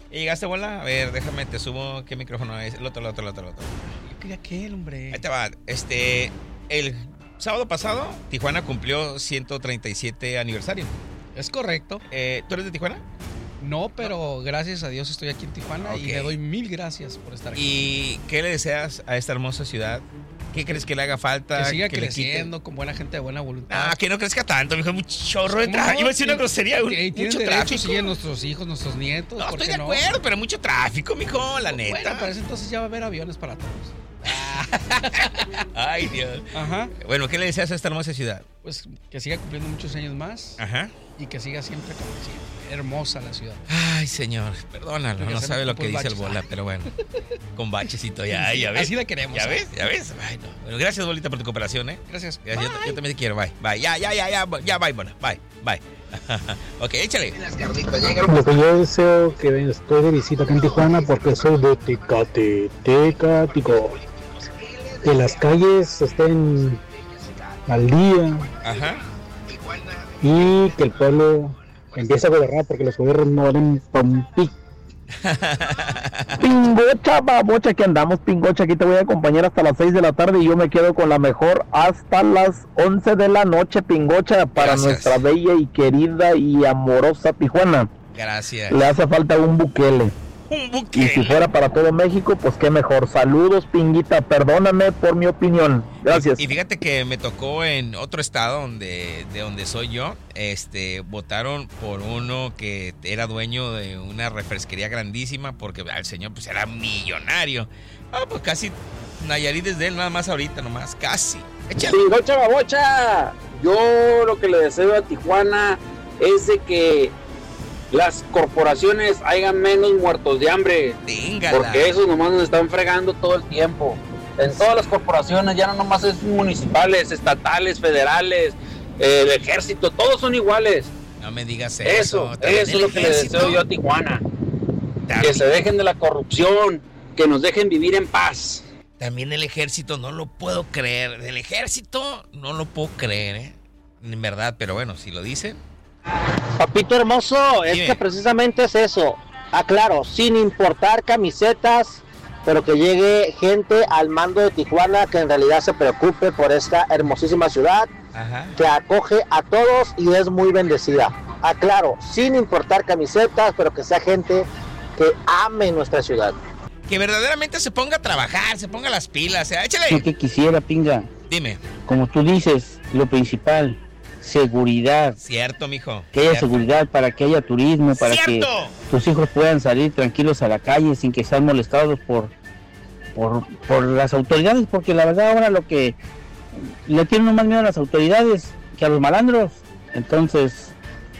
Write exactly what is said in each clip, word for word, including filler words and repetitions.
¿Y llegaste, bola? A ver, déjame, te subo. ¿Qué micrófono es? El otro, el otro, el otro, el otro. Yo quería aquel, hombre. Ahí te va. Este, el sábado pasado, Tijuana cumplió ciento treinta y siete aniversario. Es correcto. Eh, ¿Tú eres de Tijuana? No, pero no. Gracias a Dios estoy aquí en Tijuana okay. y le doy mil gracias por estar aquí. ¿Y qué le deseas a esta hermosa ciudad? ¿Qué crees que le haga falta? Que siga que creciendo con buena gente de buena voluntad. Ah, que no crezca tanto, mijo. Mucho chorro de tráfico. Iba a decir una grosería. Y tienen derecho, siguen nuestros hijos, nuestros nietos. No, estoy de acuerdo, no? Pero mucho tráfico, mijo, la neta. Bueno, para eso entonces ya va a haber aviones para todos. Ay, Dios. Ajá. Bueno, ¿qué le deseas a esta hermosa ciudad? Pues que siga cumpliendo muchos años más. Ajá. Y que siga siempre como siempre. Hermosa la ciudad. Ay, señor, perdónalo, no sabe lo que dice baches. El bola, pero bueno, con bachecito ya, ya ves. Así la queremos. Ya ves, ya ves. Ay, no. Bueno, gracias, bolita, por tu cooperación, ¿eh? Gracias. Yo, yo también te quiero, bye, bye. Ya, ya, ya, ya, ya, bye, bola, bye, bye. Ok, échale. Lo que yo deseo que estoy de visita aquí en Tijuana porque soy de Tecate, Tecatico. Que las calles estén al día. Ajá. Y que el pueblo empiece a gobernar porque los gobiernos no valen pompi. Pingocha, babocha, que andamos, pingocha. Aquí te voy a acompañar hasta las seis de la tarde y yo me quedo con la mejor hasta las once de la noche, pingocha, para Gracias. Nuestra bella y querida y amorosa Tijuana. Gracias. Le hace falta un Bukele. Un Bukele. Y si fuera para todo México, pues qué mejor. Saludos, pinguita, perdóname por mi opinión. Gracias. Y, y fíjate que me tocó en otro estado donde de donde soy yo, este, votaron por uno que era dueño de una refresquería grandísima porque el señor pues era millonario. Ah, pues casi Nayarit es de él, nada más ahorita, nomás, casi. Échale. Pingocha, babocha. Yo lo que le deseo a Tijuana es de que las corporaciones hagan menos muertos de hambre. Díngala. Porque esos nomás nos están fregando todo el tiempo. En todas las corporaciones, ya no nomás es municipales, estatales, federales, eh, el ejército, todos son iguales. No me digas eso. Eso, eso es lo que le deseo yo a Tijuana. También. Que se dejen de la corrupción, que nos dejen vivir en paz. También el ejército, no lo puedo creer. El ejército, no lo puedo creer, ¿eh? En verdad, pero bueno, si lo dicen. Papito hermoso, es Dime. Que precisamente es eso. Aclaro, sin importar camisetas, pero que llegue gente al mando de Tijuana que en realidad se preocupe por esta hermosísima ciudad, Ajá. que acoge a todos y es muy bendecida. Aclaro, sin importar camisetas, pero que sea gente que ame nuestra ciudad. Que verdaderamente se ponga a trabajar, se ponga las pilas, o sea, échale. Lo que quisiera, pinga. Dime. Como tú dices, lo principal, seguridad. Cierto, mijo. Que haya Cierto. seguridad para que haya turismo, para Cierto. que tus hijos puedan salir tranquilos a la calle sin que sean molestados por, por, por las autoridades, porque la verdad ahora lo que le tienen más miedo a las autoridades que a los malandros. Entonces,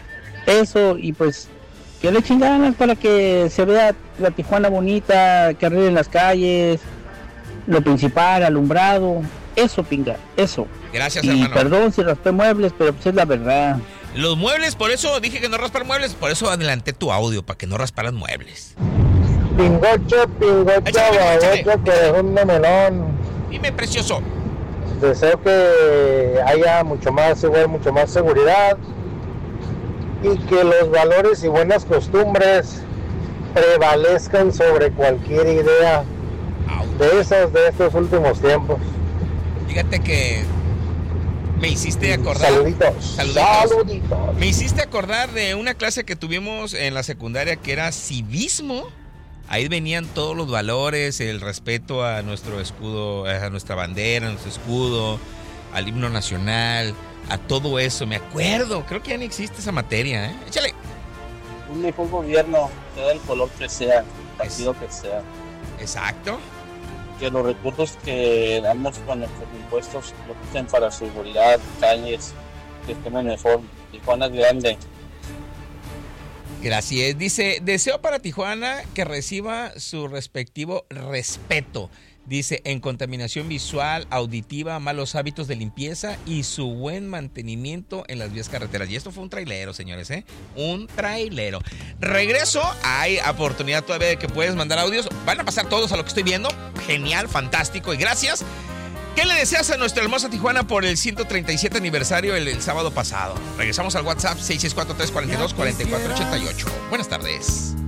eso y pues que le echen ganas para que se vea la Tijuana bonita, que arreglen las calles, lo principal, alumbrado. Eso, pinga, eso. Gracias, y hermano. Perdón si raspé muebles, pero pues es la verdad. Los muebles, por eso dije que no raspar muebles, por eso adelanté tu audio, para que no rasparan muebles. Pingocho, pingocha, babocha, que dejó un melón. Dime, precioso. Deseo que haya mucho más, igual, mucho más seguridad y que los valores y buenas costumbres prevalezcan sobre cualquier idea de esas de estos últimos tiempos. Fíjate que me hiciste acordar. Saluditos. Saluditos. Saluditos. Me hiciste acordar de una clase que tuvimos en la secundaria que era civismo. Ahí venían todos los valores, el respeto a nuestro escudo, a nuestra bandera, a nuestro escudo, al himno nacional, a todo eso. Me acuerdo, creo que ya no existe esa materia, ¿eh? Échale. Un mejor gobierno, sea el color que sea, el partido que sea. Exacto. Que los recursos que damos con nuestros impuestos lo usen para seguridad, calles, que estén mejor. Tijuana es grande. Gracias. Dice, deseo para Tijuana que reciba su respectivo respeto. Dice, en contaminación visual, auditiva, malos hábitos de limpieza y su buen mantenimiento en las vías carreteras. Y esto fue un trailero, señores, ¿eh? Un trailero. Regreso, hay oportunidad todavía de que puedes mandar audios. Van a pasar todos a lo que estoy viendo. Genial, fantástico y gracias. ¿Qué le deseas a nuestra hermosa Tijuana por el ciento treinta y siete aniversario el, el sábado pasado? Regresamos al WhatsApp seis seis cuatro, tres cuatro dos, cuatro cuatro ocho ocho. Buenas tardes.